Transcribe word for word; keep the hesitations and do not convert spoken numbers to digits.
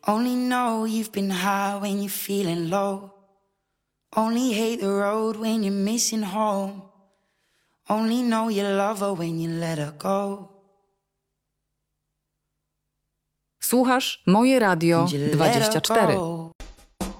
Only know you've been high when you're feeling low. Only hate the road when you're missing home. Only know you love her when you let her go. Słuchasz Moje Radio dwadzieścia cztery.